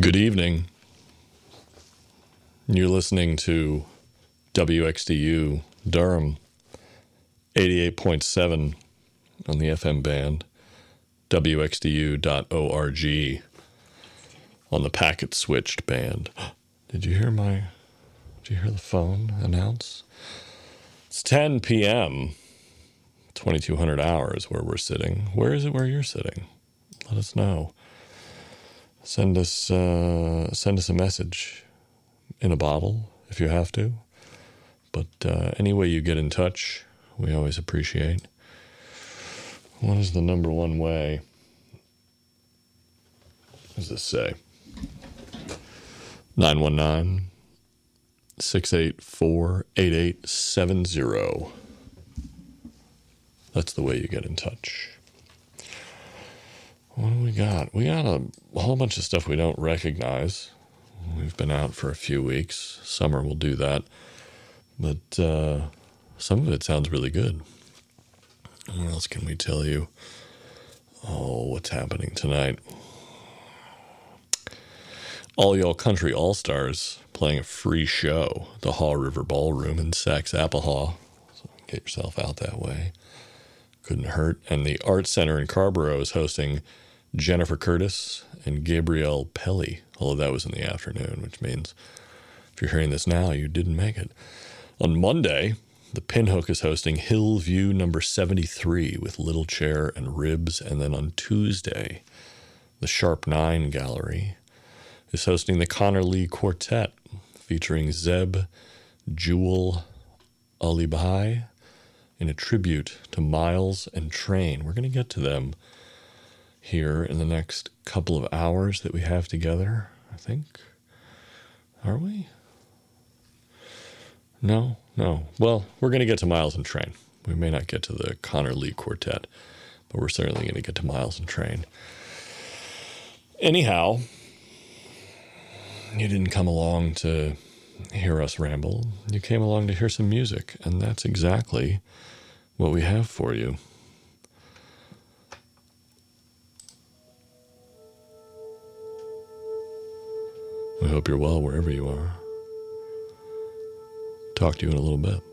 Good evening. You're listening to WXDU Durham 88.7 on the FM band, WXDU.org on the packet switched band. Did you hear the phone announce? It's 10 p.m., 2200 hours where we're sitting. Where is it where you're sitting? Let us know. Send us a message in a bottle if you have to. But any way you get in touch, we always appreciate. What is the number one way? What does this say? 919-684-8870. That's the way you get in touch. What do we got? We got a whole bunch of stuff we don't recognize. We've been out for a few weeks. Summer will do that. But some of it sounds really good. What else can we tell you? Oh, what's happening tonight? All Y'all Country All-Stars playing a free show at the Haw River Ballroom in Saxe-Applehaw. So get yourself out that way. Couldn't hurt. And the Art Center in Carrboro is hosting Jennifer Curtis and Gabrielle Pelly, although that was in the afternoon, which means if you're hearing this now, you didn't make it. On Monday, the Pinhook is hosting Hillview number 73 with Little Chair and Ribs. And then on Tuesday, the Sharp 9 Gallery is hosting the Connor Lee Quartet featuring Zeb, Jewel, Ali Bahai in a tribute to Miles and Train. We're going to get to them here in the next couple of hours that we have together, I think. Are we? No. Well, we're going to get to Miles and Train. We may not get to the Connor Lee Quartet, but we're certainly going to get to Miles and Train. Anyhow, you didn't come along to hear us ramble. You came along to hear some music, and that's exactly what we have for you. We hope you're well wherever you are. Talk to you in a little bit.